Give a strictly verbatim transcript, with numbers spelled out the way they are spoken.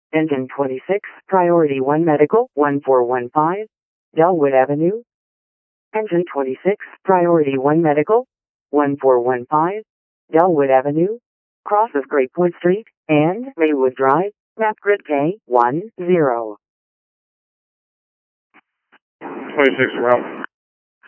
Engine twenty-six, Priority one Medical, one four one five, Delwood Avenue. Engine twenty-six, Priority one Medical, one four one five, Delwood Avenue, cross of Grapewood Street, and Maywood Drive, map grid K one zero. twenty-six route.